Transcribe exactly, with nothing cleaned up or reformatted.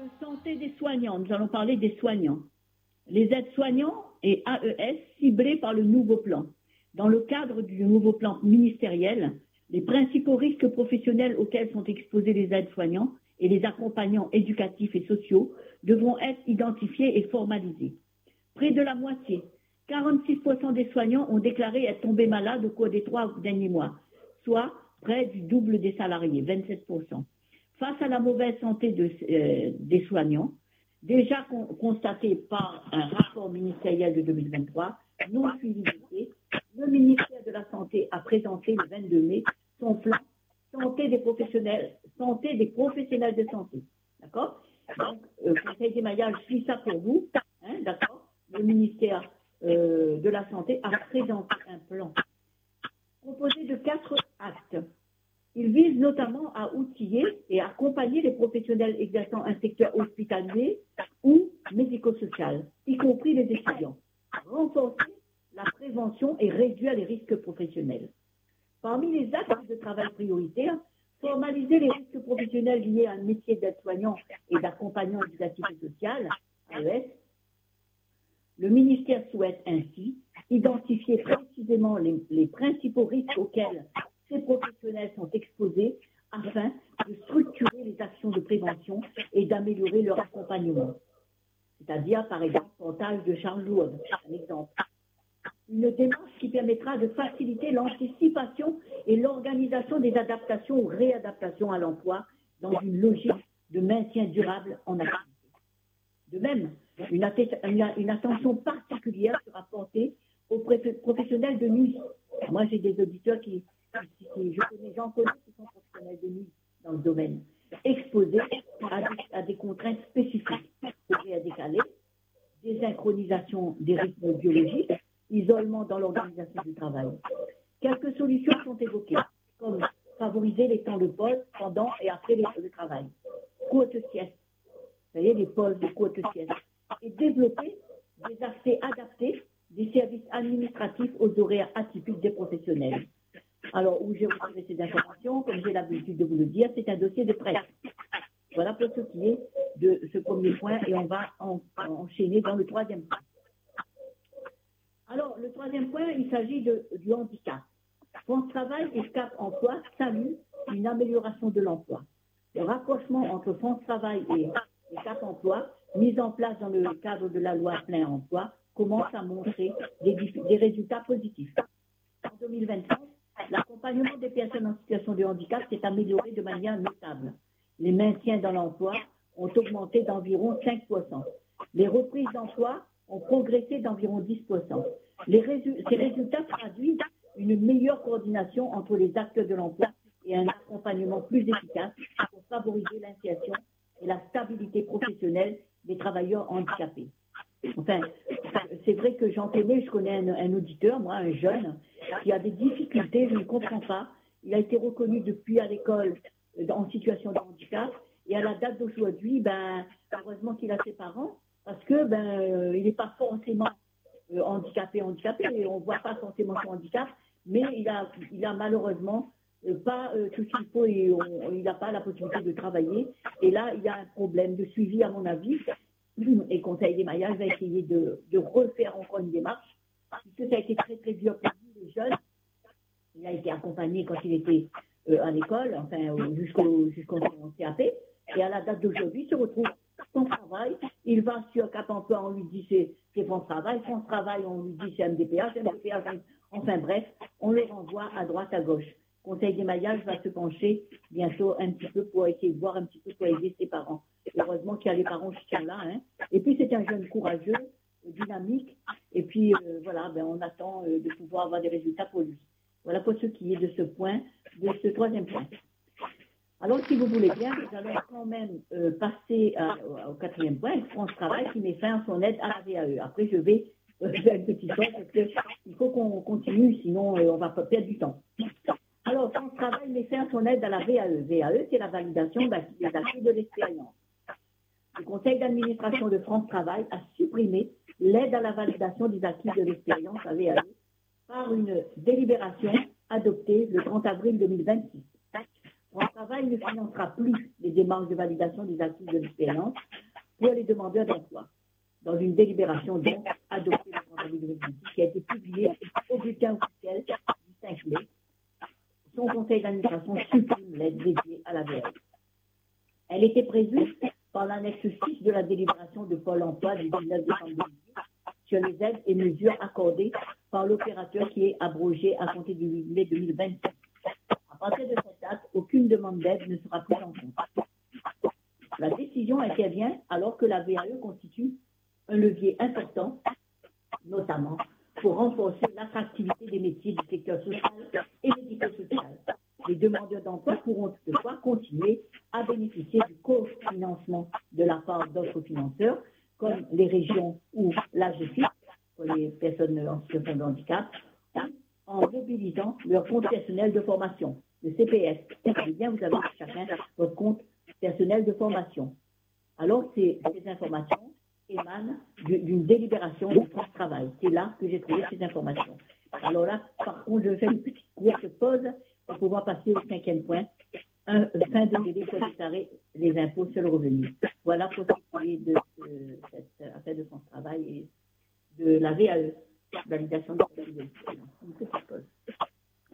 santé des soignants, nous allons parler des soignants. Les aides-soignants et A E S ciblés par le nouveau plan. Dans le cadre du nouveau plan ministériel, les principaux risques professionnels auxquels sont exposés les aides-soignants et les accompagnants éducatifs et sociaux devront être identifiés et formalisés. Près de la moitié, quarante-six pour cent des soignants ont déclaré être tombés malades au cours des trois derniers mois, soit près du double des salariés, vingt-sept pour cent. Face à la mauvaise santé de, euh, des soignants, déjà con, constatée par un rapport ministériel de deux mille vingt-trois, non suivi, le ministère de la Santé a présenté le vingt-deux mai son plan santé des professionnels, santé des professionnels de santé. D'accord? Donc, euh, Conseil d'émaillage, je lis ça pour vous. Hein, d'accord? Le ministère euh, de la Santé a présenté un plan composé de quatre actes. Il vise notamment à outiller et accompagner les professionnels exerçant un secteur hospitalier ou médico-social, y compris les étudiants. Renforcer la prévention et réduire les risques professionnels. Parmi les actes de travail prioritaires, formaliser les risques professionnels liés à un métier d'aide-soignant et d'accompagnant éducatif et social, A E S. Le ministère souhaite ainsi identifier précisément les, les principaux risques auxquels ces professionnels sont exposés afin de structurer les actions de prévention et d'améliorer leur accompagnement. C'est-à-dire, par exemple, portage de charges lourdes, un exemple. Une démarche qui permettra de faciliter l'anticipation et l'organisation des adaptations ou réadaptations à l'emploi dans une logique de maintien durable en activité. De même, une, une, une attention particulière sera portée aux professionnels de nuit. Moi, j'ai des auditeurs qui, qui, qui je connais, j'en connais qui sont professionnels de nuit dans le domaine, exposés à des, à des contraintes spécifiques, horaires décalés, désynchronisation des rythmes biologiques, isolement dans l'organisation du travail. Quelques solutions sont évoquées, comme favoriser les temps de pause pendant et après le travail, courtes siestes, vous voyez, les pauses de courtes siestes, et développer des accès adaptés des services administratifs aux horaires atypiques des professionnels. Alors, où j'ai retiré ces informations, comme j'ai l'habitude de vous le dire, c'est un dossier de presse. Voilà pour ce qui est de ce premier point, et on va en, en enchaîner dans le troisième point. Alors, le troisième point, il s'agit de, du handicap. France Travail et Cap Emploi saluent une amélioration de l'emploi. Le rapprochement entre France Travail et, et Cap Emploi, mis en place dans le cadre de la loi Plein Emploi, commence à montrer des, des résultats positifs. En deux mille vingt-cinq, l'accompagnement des personnes en situation de handicap s'est amélioré de manière notable. Les maintiens dans l'emploi ont augmenté d'environ cinq pour cent. Les reprises d'emploi ont progressé d'environ dix pour cent. Les résu- ces résultats traduisent une meilleure coordination entre les acteurs de l'emploi et un accompagnement plus efficace pour favoriser l'insertion et la stabilité professionnelle des travailleurs handicapés. Enfin, c'est vrai que j'en connais, je connais un, un auditeur, moi, un jeune, qui a des difficultés, je ne comprends pas. Il a été reconnu depuis à l'école en situation de handicap, et à la date d'aujourd'hui, ben, heureusement qu'il a ses parents, parce que ben, euh, il n'est pas forcément euh, handicapé, handicapé, et on ne voit pas forcément son handicap, mais il a, il a malheureusement euh, pas euh, tout ce qu'il faut, et on, il n'a pas la possibilité de travailler. Et là, il y a un problème de suivi, à mon avis. Et Conseil d'émaillage va essayer de, de refaire encore une démarche, puisque ça a été très très dur pour lui, les jeunes. Il a été accompagné quand il était euh, à l'école, enfin jusqu'au jusqu'au C A P, et à la date d'aujourd'hui, il se retrouve sans travail. Il va sur Cap Emploi, on lui dit c'est, c'est France Travail, France Travail, on lui dit c'est M D P H, M D P H, enfin bref, on le renvoie à droite, à gauche. Conseil d'émaillage va se pencher bientôt un petit peu pour essayer de voir un petit peu pour aider ses parents. Heureusement qu'il y a les parents qui sont là. Hein. Et puis, c'est un jeune courageux, dynamique. Et puis, euh, voilà, ben, on attend euh, de pouvoir avoir des résultats pour lui. Voilà pour ce qui est de ce point, de ce troisième point. Alors, si vous voulez bien, nous allons quand même euh, passer à, au quatrième point, France Travail qui met fin à son aide à la V A E. Après, je vais euh, faire un petit temps parce qu'il faut qu'on continue, sinon euh, on va pas perdre du temps. Alors, France Travail met fin à son aide à la V A E. V A E, c'est la validation des acquis de l'expérience. Le Conseil d'administration de France Travail a supprimé l'aide à la validation des acquis de l'expérience à V A E par une délibération adoptée le trente avril deux mille vingt-six. France Travail ne financera plus les démarches de validation des actifs de l'expérience pour les demandeurs d'emploi, dans une délibération donc adoptée le trente avril deux mille vingt-six qui a été publiée au bulletin officiel du cinq mai. Son conseil d'administration supprime l'aide dédiée à la V A E. Elle était prévue par l'annexe six de la délibération de Pôle emploi du dix-neuf décembre deux mille dix sur les aides et mesures accordées par l'opérateur qui est abrogé à compter du huit mai deux mille vingt-six. À partir de cette date, aucune demande d'aide ne sera prise en compte. La décision intervient alors que la V A E constitue un levier important, notamment pour renforcer l'attractivité des métiers du secteur social et médico-social. Les demandeurs d'emploi pourront toutefois continuer à bénéficier du cofinancement de la part d'autres financeurs, comme les régions ou l'A G F I, pour les personnes en situation de handicap, en mobilisant leur compte personnel de formation, le C P S. C'est bien, vous avez chacun votre compte personnel de formation. Alors, ces, ces informations émanent d'une délibération du France Travail. C'est là que j'ai trouvé ces informations. Alors là, par contre, je vais faire une petite courte pause pour pouvoir passer au cinquième point, un, fin de délai pour déclarer les impôts sur le revenu. Voilà pour ce qui est de, de cette affaire de France Travail et de la V A E, validation de la V A E. Une petite pause.